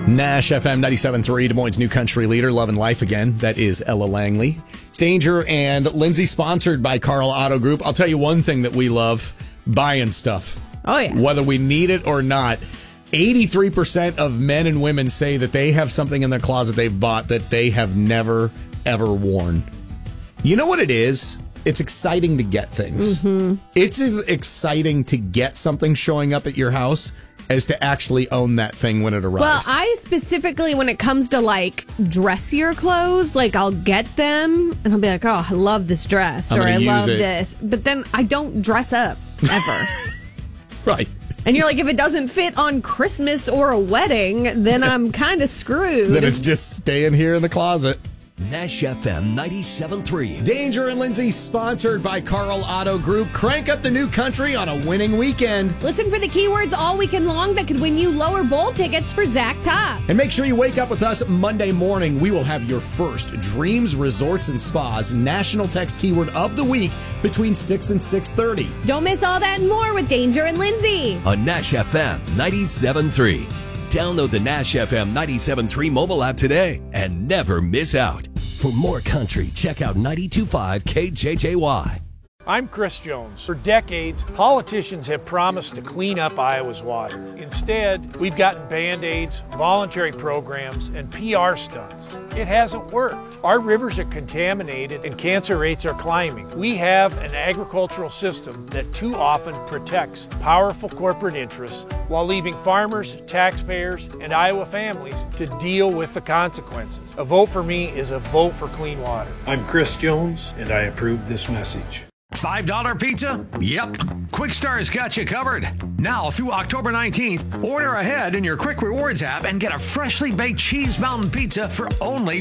Nash FM 97.3, Des Moines' new country leader, Love and Life again. That is Ella Langley. It's Danger and Lindsay, sponsored by Carl Auto Group. I'll tell you one thing that we love, buying stuff. Oh, yeah. Whether we need it or not. 83% of men and women say that they have something in their closet they've bought that they have never, ever worn. You know what it is? It's exciting to get things. Mm-hmm. It's as exciting to get something showing up at your house as to actually own that thing when it arrives. Well, I specifically, when it comes to like dressier clothes, like I'll get them and I'll be like, oh, I love this dress, or I love this. But then I don't dress up ever. Right. And you're like, if it doesn't fit on Christmas or a wedding, then I'm kind of screwed. Then it's just staying here in the closet. Nash FM 97.3. Danger and Lindsay, sponsored by Carl Auto Group. Crank up the new country on a winning weekend. Listen for the keywords all weekend long that could win you lower bowl tickets for Zach Top. And make sure you wake up with us Monday morning. We will have your first Dreams Resorts and Spas National Text Keyword of the Week between 6 and 6:30. Don't miss all that and more with Danger and Lindsay on Nash FM 97.3. Download the Nash FM 97.3 mobile app today and never miss out. For more country, check out 92.5 KJJY. I'm Chris Jones. For decades, politicians have promised to clean up Iowa's water. Instead, we've gotten Band-Aids, voluntary programs, and PR stunts. It hasn't worked. Our rivers are contaminated and cancer rates are climbing. We have an agricultural system that too often protects powerful corporate interests while leaving farmers, taxpayers, and Iowa families to deal with the consequences. A vote for me is a vote for clean water. I'm Chris Jones, and I approve this message. $5 pizza? Yep. Quick Star's got you covered. Now through October 19th, order ahead in your Quick Rewards app and get a freshly baked cheese mountain pizza for only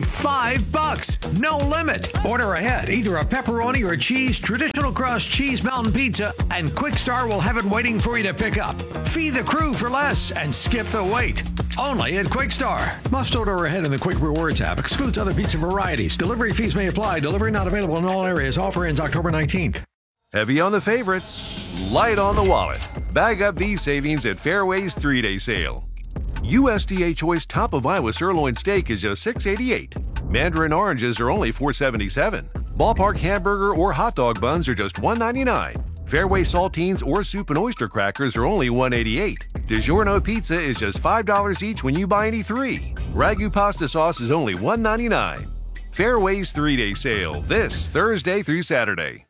$5. No limit. Order ahead, either a pepperoni or cheese traditional crust cheese mountain pizza, and Quick Star will have it waiting for you to pick up. Feed the crew for less and skip the wait. Only at Quick Star. Must order ahead in the Quick Rewards app. Excludes other pizza varieties. Delivery fees may apply. Delivery not available in all areas. Offer ends October 19th. Heavy on the favorites, light on the wallet. Bag up these savings at Fairway's 3-day sale. USDA Choice Top of Iowa Sirloin Steak is just $6.88. Mandarin oranges are only $4.77. Ballpark hamburger or hot dog buns are just $1.99. Fairway saltines or soup and oyster crackers are only $1.88. DiGiorno pizza is just $5 each when you buy any 3. Ragu pasta sauce is only $1.99. Fairway's 3-day sale this Thursday through Saturday.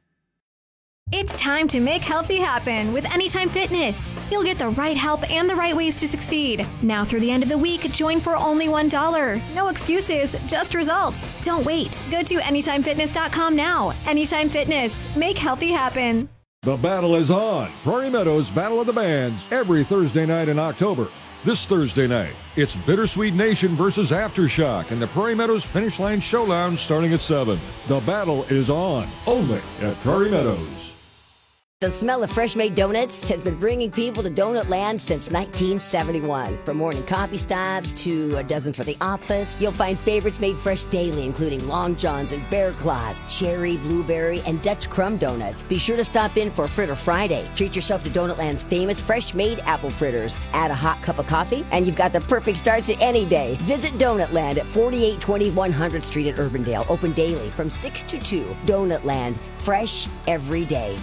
It's time to make healthy happen with Anytime Fitness. You'll get the right help and the right ways to succeed. Now through the end of the week, join for only $1. No excuses, just results. Don't wait. Go to AnytimeFitness.com now. Anytime Fitness. Make healthy happen. The battle is on. Prairie Meadows Battle of the Bands every Thursday night in October. This Thursday night, it's Bittersweet Nation versus Aftershock in the Prairie Meadows Finish Line Showdown starting at 7. The battle is on, only at Prairie Meadows. The smell of fresh-made donuts has been bringing people to Donut Land since 1971. From morning coffee stops to a dozen for the office, you'll find favorites made fresh daily, including Long Johns and Bear Claws, cherry, blueberry, and Dutch crumb donuts. Be sure to stop in for Fritter Friday. Treat yourself to Donut Land's famous fresh-made apple fritters. Add a hot cup of coffee, and you've got the perfect start to any day. Visit Donut Land at 4820 100th Street at Urbandale. Open daily from 6 to 2. Donut Land, fresh every day.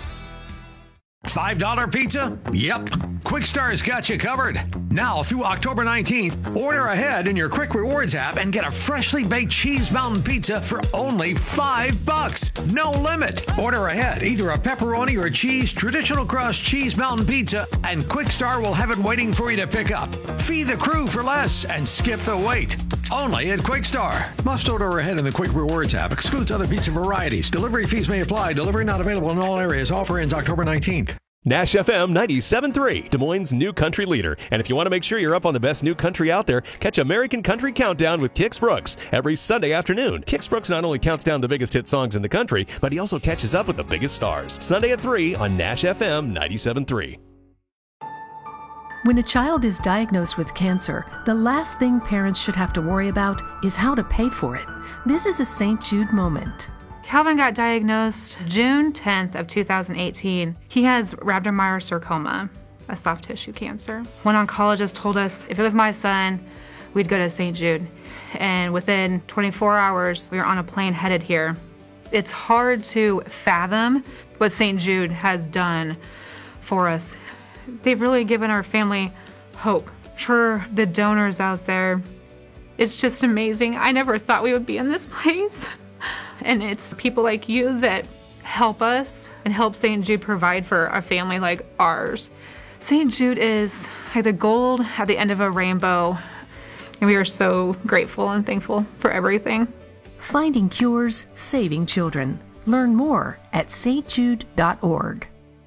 $5 pizza? Yep. Quick Star's got you covered. Now through October 19th, order ahead in your Quick Rewards app and get a freshly baked cheese mountain pizza for only $5. No limit. Order ahead, either a pepperoni or cheese traditional crust cheese mountain pizza, and Quick Star will have it waiting for you to pick up. Feed the crew for less and skip the wait. Only at Quick Star. Must order ahead in the Quick Rewards app. Excludes other pizza varieties. Delivery fees may apply. Delivery not available in all areas. Offer ends October 19th. Nash FM 97.3, Des Moines' new country leader. And if you want to make sure you're up on the best new country out there, catch American Country Countdown with Kix Brooks every Sunday afternoon. Kix Brooks not only counts down the biggest hit songs in the country, but he also catches up with the biggest stars. Sunday at 3 on Nash FM 97.3. When a child is diagnosed with cancer, the last thing parents should have to worry about is how to pay for it. This is a St. Jude moment. Calvin got diagnosed June 10th of 2018. He has rhabdomyosarcoma, a soft tissue cancer. One oncologist told us if it was my son, we'd go to St. Jude. And within 24 hours, we were on a plane headed here. It's hard to fathom what St. Jude has done for us. They've really given our family hope. For the donors out there, it's just amazing. I never thought we would be in this place. And it's people like you that help us and help St. Jude provide for a family like ours. St. Jude is like the gold at the end of a rainbow, and we are so grateful and thankful for everything. Finding cures, saving children. Learn more at stjude.org.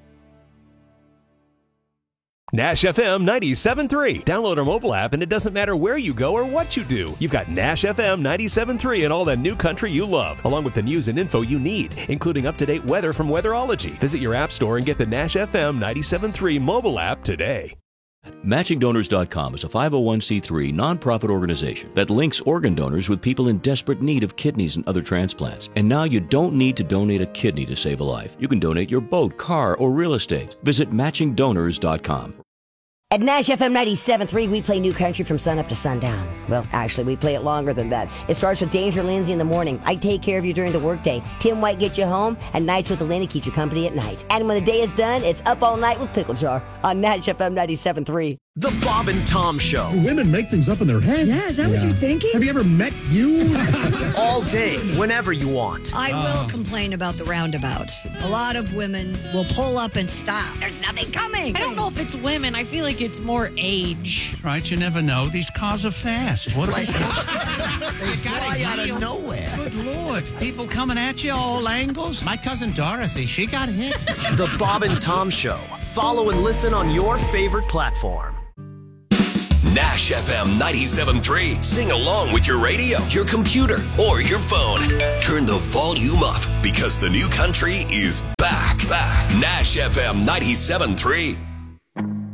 Nash FM 97.3. Download our mobile app and it doesn't matter where you go or what you do. You've got Nash FM 97.3 and all the new country you love, along with the news and info you need, including up-to-date weather from Weatherology. Visit your app store and get the Nash FM 97.3 mobile app today. MatchingDonors.com is a 501c3 nonprofit organization that links organ donors with people in desperate need of kidneys and other transplants. And now you don't need to donate a kidney to save a life. You can donate your boat, car, or real estate. Visit MatchingDonors.com. At Nash FM 97.3, we play new country from sun up to sundown. Well, actually, we play it longer than that. It starts with Danger Lindsay in the morning. I take care of you during the workday. Tim White gets you home, and Nights with Elena keeps you company at night. And when the day is done, it's Up All Night with Pickle Jar on Nash FM 97.3. The Bob and Tom Show. Women make things up in their head. Yeah, is that what you're thinking? Have you ever met you? All day, whenever you want. I will complain about the roundabouts. A lot of women will pull up and stop. There's nothing coming. I don't know if it's women. I feel like it's more age. Right, you never know. These cars are fast. What they fly out of nowhere. Good Lord. People coming at you all angles. My cousin Dorothy, she got hit. The Bob and Tom Show. Follow and listen on your favorite platform. Nash FM 97.3. Sing along with your radio, your computer, or your phone. Turn the volume up because the new country is back. Nash FM 97.3.